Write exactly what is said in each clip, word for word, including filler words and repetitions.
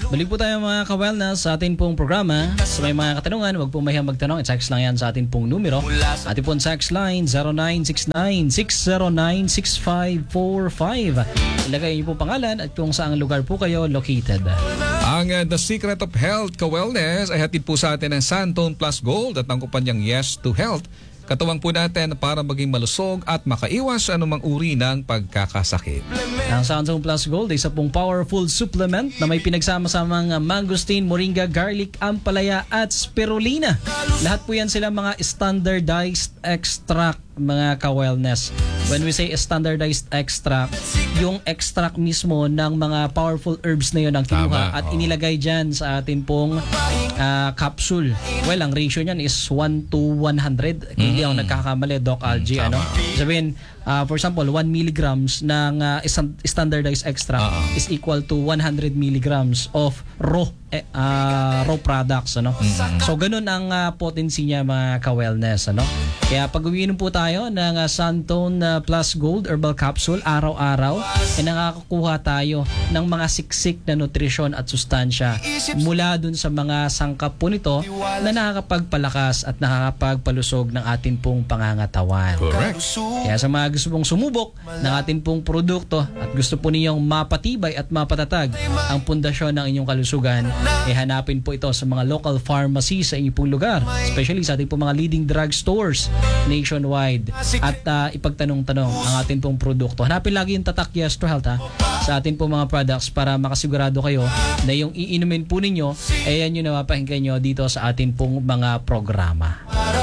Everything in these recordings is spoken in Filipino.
Balik po tayo mga ka-wellness sa ating pong programa. Sa may mga katanungan, huwag po mahiyang magtanong. I-text lang yan sa ating pong numero. Ating pong text line zero nine six nine, six zero nine, six five four five. Ilagay niyo po pangalan at kung saang lugar po kayo located. Ang uh, The Secret of Health Ka-Wellness ay hatid po sa atin ng Santone Plus Gold at ang kumpanyang Yes to Health. Katuwang po natin para maging malusog at makaiwas sa anumang uri ng pagkakasakit. Ang Santone Plus Gold ay isa pong powerful supplement na may pinagsama-samang mangosteen, moringa, garlic, ampalaya at spirulina. Lahat po yan sila mga standardized extract, mga ka-wellness. When we say standardized extract, yung extract mismo ng mga powerful herbs na yun ang kinuha Tama, at oh. inilagay dyan sa ating pong uh, capsule. Well, ang ratio niyan is one to one hundred. Kung hindi ako nagkakamali, Doc Algie. Mm, ano? Sabihin, uh, for example, one milligrams ng uh, standardized extract uh-huh. is equal to one hundred milligrams of raw uh, raw products. Ano? Mm-hmm. So, ganun ang uh, potency niya mga ka-wellness. Ano? Kaya pag uwiinom po tayo ng uh, Santone uh, Plus Gold Herbal Capsule araw-araw, ay nakakakuha tayo ng mga siksik na nutrisyon at sustansya mula dun sa mga sangkap po nito na nakakapagpalakas at nakakapagpalusog ng ating pong pangangatawan. Correct. Kaya sa mga gusto pong sumubok ng ating pong produkto at gusto po ninyong mapatibay at mapatatag ang pundasyon ng inyong kalusugan, eh hanapin po ito sa mga local pharmacy sa inyong pong lugar, especially sa ating pong mga leading drug stores nationwide, at uh, ipagtanong-tanong ang ating pong produkto. Hanapin lagi yung tatak Yes to Health ha, sa ating pong mga products para makasigurado kayo na yung iinumin po ninyo ay yan yung napapakinggan nyo dito sa ating pong mga programa.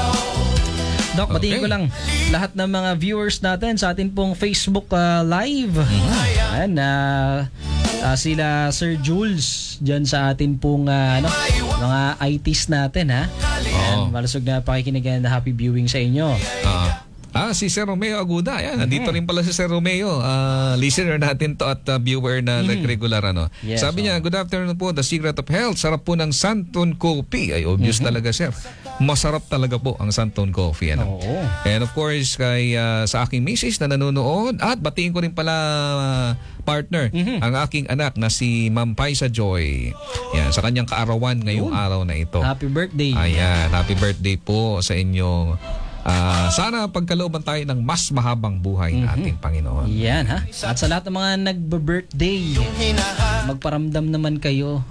Doc, batiin ko lang lahat ng mga viewers natin sa ating pong Facebook uh, Live. Mm-hmm. Ayan, uh, uh, sila Sir Jules dyan sa ating pong uh, ano, mga I Ts natin ha. Ayan, oh. Malusog na pakikinigan na happy viewing sa inyo. Uh, ah, si Sir Romeo Aguda. Ayan, nandito mm-hmm. rin pala si Sir Romeo. Uh, listener natin to at uh, viewer na mm-hmm. like-regular. Ano. Yes, Sabi oh. niya, good afternoon po, The Secret of Health. Sarap po ng Santone Coffee. Ay, obvious mm-hmm. talaga, Sir. Masarap talaga po ang Santone Coffee. Ano? Oo. And of course, kay, uh, sa aking misis na nanonood, at batiin ko rin pala uh, partner, mm-hmm. ang aking anak na si Ma'am Paisa Joy. Yan, sa kanyang kaarawan ngayong Ooh. araw na ito. Happy birthday. Ayan, happy birthday po sa inyo. Uh, sana pagkalooban tayo ng mas mahabang buhay ng mm-hmm. ating Panginoon. Yan ha. At sa lahat ng mga nagbe-birthday, magparamdam naman kayo.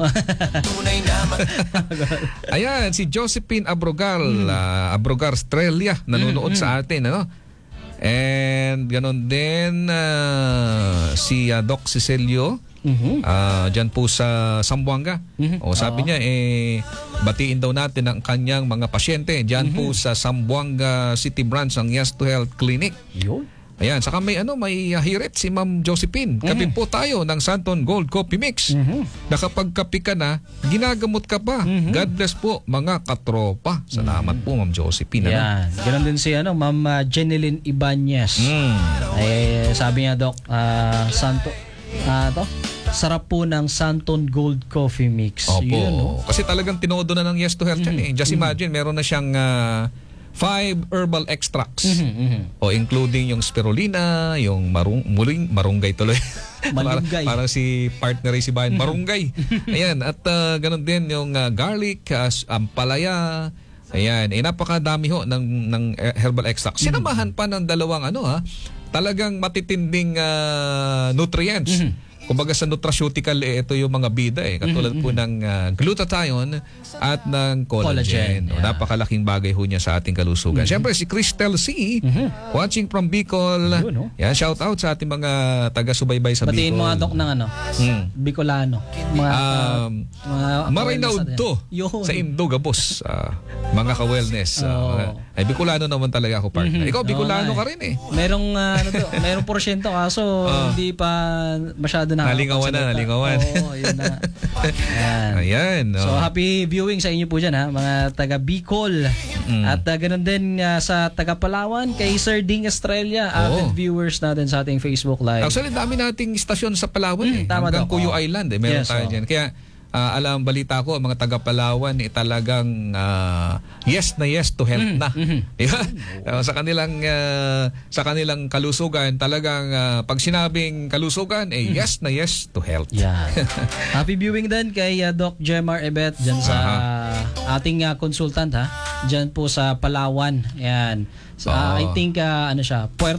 Ayan, si Josephine Abrogar, mm. uh, Abrogar Australia, nanonood mm-hmm. sa atin. Ano? And ganon din uh, si uh, Doc Cecilio. Mm-hmm. Uh, dyan po sa Zamboanga. Mm-hmm. O sabi uh-huh. niya, eh, batiin daw natin ang kanyang mga pasyente dyan mm-hmm. po sa Zamboanga City Branch ng Yes to Health Clinic. Yun. Ayan, saka may ano, may uh, hirit si Ma'am Josephine. Kapi mm-hmm. po tayo ng Santone Gold Coffee Mix. Mm-hmm. Nakapagkapi ka na, ginagamot ka pa. Mm-hmm. God bless po mga katropa. Salamat mm-hmm. po Ma'am Josephine. Yan. Ano? Ganon din si ano, Ma'am uh, Jeneline Ibanez. Mm. Eh, sabi niya, Doc, uh, Santo, uh, to? Sarap po ng Santone Gold Coffee Mix. Opo. Yun, no? Kasi talagang tinodo na ng Yes to Health mm-hmm. yan eh. Just imagine, mm-hmm. meron na siyang uh, five herbal extracts. Mm-hmm, mm-hmm. O including yung spirulina, yung marung, muling, marunggay tuloy. Malunggay. Parang si partner si Bayan, marunggay. Ayan, at uh, ganun din yung uh, garlic, uh, ampalaya. Ayan, eh napakadami ho ng, ng herbal extracts. Sinamahan pa ng dalawang ano ha, talagang matitinding uh, nutrients. Mm-hmm. Kumbaga sa nutraceutical, eh, ito yung mga bida eh. Katulad mm-hmm. po ng uh, glutathione at ng collagen. collagen yeah. Napakalaking bagay ho niya sa ating kalusugan. Mm-hmm. Siyempre si Cristel C, mm-hmm. watching from Bicol. Yun, no? Yan, shout out sa ating mga taga-subaybay sa Bicol. Batiin mga Doc ng ano, mm. Bicolano. Mga, um, mga Marinaud to sa Indo Gabos. Uh, mga ka-wellness. Uh, oh. Ay, Bicolano naman talaga ako, partner. Mm-hmm. Ikaw, Bicolano oh, ka rin eh. Merong, uh, ano to, merong porsyento kaso uh, hindi pa masyado na. Nalingawan na, nalingawan. Oo, yun na. Ayan. Ayan oh. So, happy viewing sa inyo po dyan ha, mga taga Bicol. Mm. At uh, ganun din uh, sa taga Palawan, kay Sir Ding Estrella, oh. avid viewers natin sa ating Facebook Live. Actually, dami nating istasyon sa Palawan mm, eh. Tama hanggang daw. Cuyo oh. Island eh. Meron yes, tayo oh. dyan. Kaya, ah, alam, balita ko, ang mga taga-Palawan eh, talagang ah, yes na yes to health na. Diba? Ah, sa kanilang ah, sa kanilang kalusugan, talagang ah, pag sinabing kalusugan, eh yes na yes to health. Yeah. Happy viewing din kay uh, Doc Jemar Ebet dyan sa ating uh, consultant ha. Dyan po sa Palawan. Ayan. So, uh, I think uh, ano siya, Puerto